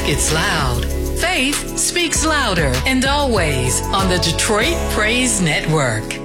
It's loud. Faith speaks louder and always on the Detroit Praise Network.